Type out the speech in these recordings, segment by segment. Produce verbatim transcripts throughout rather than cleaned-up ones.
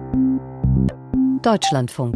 Deutschlandfunk.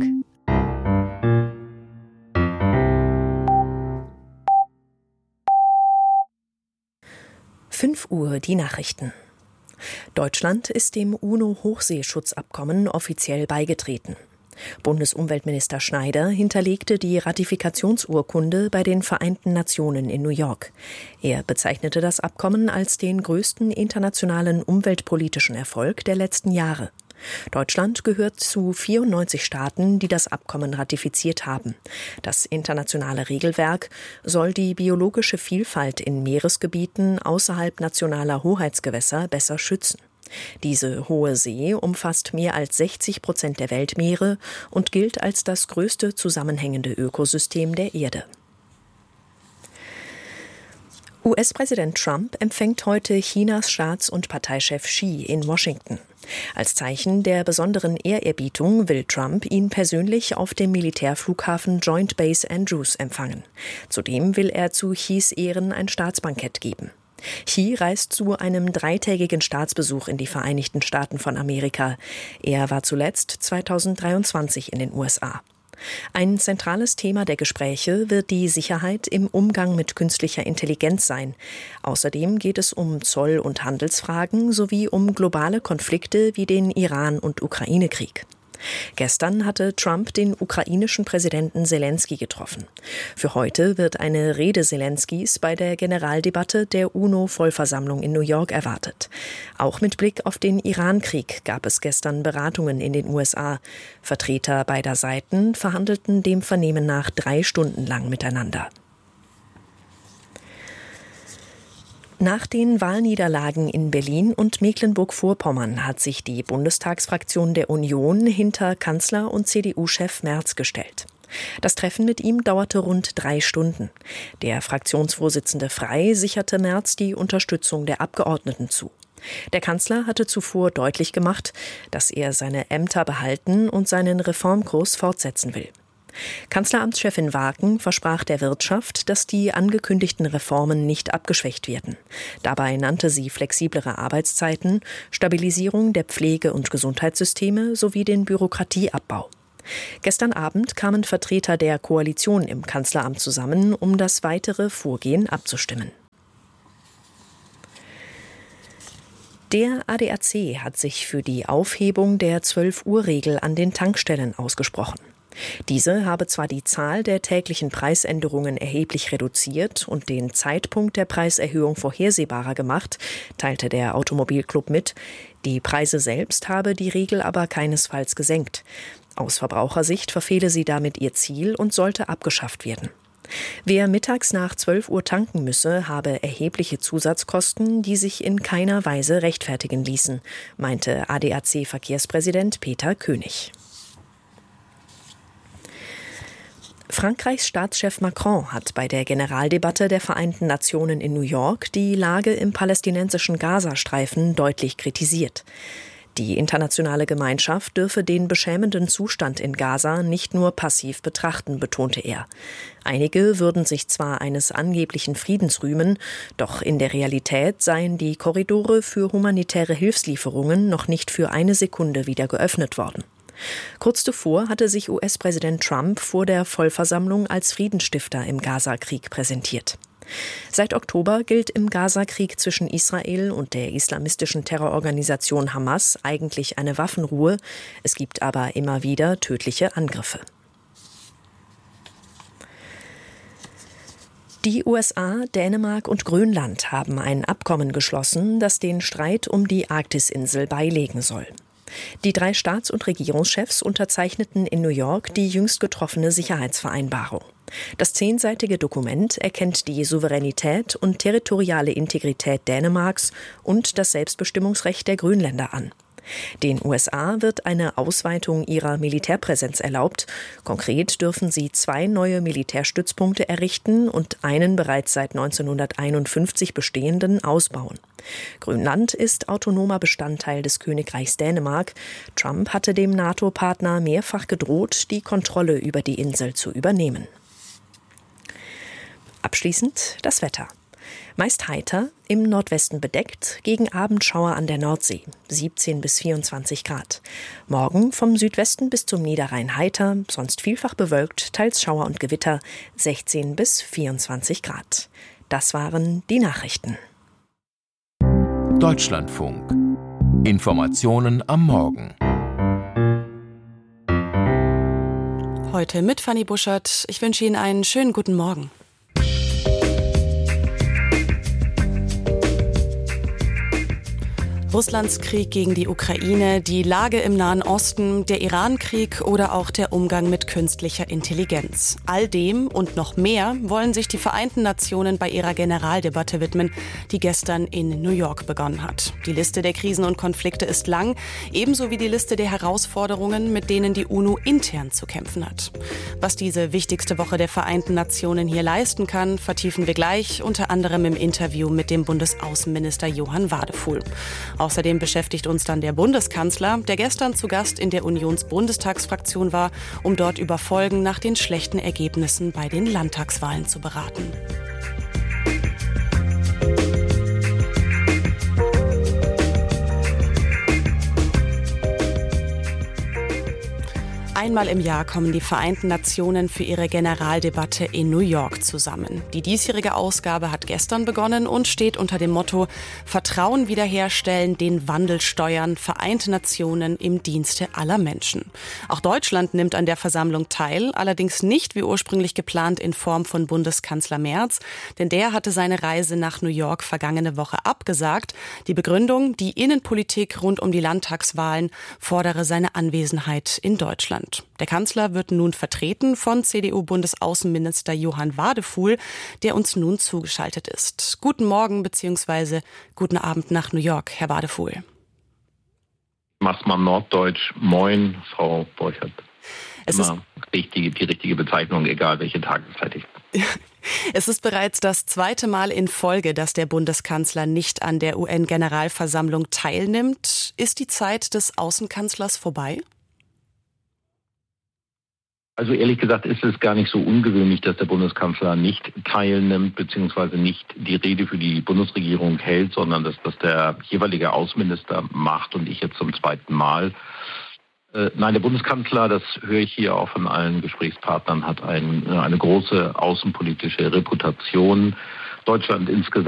fünf Uhr die Nachrichten. Deutschland ist dem UNO-Hochseeschutzabkommen offiziell beigetreten. Bundesumweltminister Schneider hinterlegte die Ratifikationsurkunde bei den Vereinten Nationen in New York. Er bezeichnete das Abkommen als den größten internationalen umweltpolitischen Erfolg der letzten Jahre. Deutschland gehört zu vierundneunzig Staaten, die das Abkommen ratifiziert haben. Das internationale Regelwerk soll die biologische Vielfalt in Meeresgebieten außerhalb nationaler Hoheitsgewässer besser schützen. Diese hohe See umfasst mehr als sechzig Prozent der Weltmeere und gilt als das größte zusammenhängende Ökosystem der Erde. U S-Präsident Trump empfängt heute Chinas Staats- und Parteichef Xi in Washington. Als Zeichen der besonderen Ehrerbietung will Trump ihn persönlich auf dem Militärflughafen Joint Base Andrews empfangen. Zudem will er zu Xis Ehren ein Staatsbankett geben. Xi reist zu einem dreitägigen Staatsbesuch in die Vereinigten Staaten von Amerika. Er war zuletzt zweitausenddreiundzwanzig in den U S A. Ein zentrales Thema der Gespräche wird die Sicherheit im Umgang mit künstlicher Intelligenz sein. Außerdem geht es um Zoll- und Handelsfragen sowie um globale Konflikte wie den Iran- und Ukraine-Krieg. Gestern hatte Trump den ukrainischen Präsidenten Selenskyj getroffen. Für heute wird eine Rede Selenskys bei der Generaldebatte der UNO-Vollversammlung in New York erwartet. Auch mit Blick auf den Iran-Krieg gab es gestern Beratungen in den U S A. Vertreter beider Seiten verhandelten dem Vernehmen nach drei Stunden lang miteinander. Nach den Wahlniederlagen in Berlin und Mecklenburg-Vorpommern hat sich die Bundestagsfraktion der Union hinter Kanzler und C D U-Chef Merz gestellt. Das Treffen mit ihm dauerte rund drei Stunden. Der Fraktionsvorsitzende Frey sicherte Merz die Unterstützung der Abgeordneten zu. Der Kanzler hatte zuvor deutlich gemacht, dass er seine Ämter behalten und seinen Reformkurs fortsetzen will. Kanzleramtschefin Waken versprach der Wirtschaft, dass die angekündigten Reformen nicht abgeschwächt werden. Dabei nannte sie flexiblere Arbeitszeiten, Stabilisierung der Pflege- und Gesundheitssysteme sowie den Bürokratieabbau. Gestern Abend kamen Vertreter der Koalition im Kanzleramt zusammen, um das weitere Vorgehen abzustimmen. Der A D A C hat sich für die Aufhebung der zwölf-Uhr-Regel an den Tankstellen ausgesprochen. Diese habe zwar die Zahl der täglichen Preisänderungen erheblich reduziert und den Zeitpunkt der Preiserhöhung vorhersehbarer gemacht, teilte der Automobilclub mit. Die Preise selbst habe die Regel aber keinesfalls gesenkt. Aus Verbrauchersicht verfehle sie damit ihr Ziel und sollte abgeschafft werden. Wer mittags nach zwölf Uhr tanken müsse, habe erhebliche Zusatzkosten, die sich in keiner Weise rechtfertigen ließen, meinte A D A C-Verkehrspräsident Peter König. Frankreichs Staatschef Macron hat bei der Generaldebatte der Vereinten Nationen in New York die Lage im palästinensischen Gazastreifen deutlich kritisiert. Die internationale Gemeinschaft dürfe den beschämenden Zustand in Gaza nicht nur passiv betrachten, betonte er. Einige würden sich zwar eines angeblichen Friedens rühmen, doch in der Realität seien die Korridore für humanitäre Hilfslieferungen noch nicht für eine Sekunde wieder geöffnet worden. Kurz zuvor hatte sich U S-Präsident Trump vor der Vollversammlung als Friedensstifter im Gaza-Krieg präsentiert. Seit Oktober gilt im Gaza-Krieg zwischen Israel und der islamistischen Terrororganisation Hamas eigentlich eine Waffenruhe. Es gibt aber immer wieder tödliche Angriffe. Die U S A, Dänemark und Grönland haben ein Abkommen geschlossen, das den Streit um die Arktisinsel beilegen soll. Die drei Staats- und Regierungschefs unterzeichneten in New York die jüngst getroffene Sicherheitsvereinbarung. Das zehnseitige Dokument erkennt die Souveränität und territoriale Integrität Dänemarks und das Selbstbestimmungsrecht der Grönländer an. Den U S A wird eine Ausweitung ihrer Militärpräsenz erlaubt. Konkret dürfen sie zwei neue Militärstützpunkte errichten und einen bereits seit neunzehnhunderteinundfünfzig bestehenden ausbauen. Grönland ist autonomer Bestandteil des Königreichs Dänemark. Trump hatte dem NATO-Partner mehrfach gedroht, die Kontrolle über die Insel zu übernehmen. Abschließend das Wetter. Meist heiter, im Nordwesten bedeckt, gegen Abendschauer an der Nordsee, siebzehn bis vierundzwanzig Grad. Morgen vom Südwesten bis zum Niederrhein heiter, sonst vielfach bewölkt, teils Schauer und Gewitter, sechzehn bis vierundzwanzig Grad. Das waren die Nachrichten. Deutschlandfunk. Informationen am Morgen. Heute mit Fanny Buschert. Ich wünsche Ihnen einen schönen guten Morgen. Russlands Krieg gegen die Ukraine, die Lage im Nahen Osten, der Iran-Krieg oder auch der Umgang mit künstlicher Intelligenz. All dem und noch mehr wollen sich die Vereinten Nationen bei ihrer Generaldebatte widmen, die gestern in New York begonnen hat. Die Liste der Krisen und Konflikte ist lang, ebenso wie die Liste der Herausforderungen, mit denen die UNO intern zu kämpfen hat. Was diese wichtigste Woche der Vereinten Nationen hier leisten kann, vertiefen wir gleich, unter anderem im Interview mit dem Bundesaußenminister Johann Wadefuhl. Außerdem beschäftigt uns dann der Bundeskanzler, der gestern zu Gast in der Unionsbundestagsfraktion war, um dort über Folgen nach den schlechten Ergebnissen bei den Landtagswahlen zu beraten. Einmal im Jahr kommen die Vereinten Nationen für ihre Generaldebatte in New York zusammen. Die diesjährige Ausgabe hat gestern begonnen und steht unter dem Motto Vertrauen wiederherstellen, den Wandel steuern, Vereinte Nationen im Dienste aller Menschen. Auch Deutschland nimmt an der Versammlung teil, allerdings nicht wie ursprünglich geplant in Form von Bundeskanzler Merz, denn der hatte seine Reise nach New York vergangene Woche abgesagt. Die Begründung, die Innenpolitik rund um die Landtagswahlen fordere seine Anwesenheit in Deutschland. Der Kanzler wird nun vertreten von C D U-Bundesaußenminister Johann Wadefuhl, der uns nun zugeschaltet ist. Guten Morgen bzw. guten Abend nach New York, Herr Wadefuhl. Mach's mal norddeutsch. Moin, Frau Borchert. Es Immer richtig, die richtige Bezeichnung, egal welche Tageszeit ich bin. Es ist bereits das zweite Mal in Folge, dass der Bundeskanzler nicht an der U N-Generalversammlung teilnimmt. Ist die Zeit des Außenkanzlers vorbei? Also ehrlich gesagt ist es gar nicht so ungewöhnlich, dass der Bundeskanzler nicht teilnimmt, beziehungsweise nicht die Rede für die Bundesregierung hält, sondern dass das der jeweilige Außenminister macht und ich jetzt zum zweiten Mal. Äh, nein, der Bundeskanzler, das höre ich hier auch von allen Gesprächspartnern, hat ein, eine große außenpolitische Reputation. Deutschland insgesamt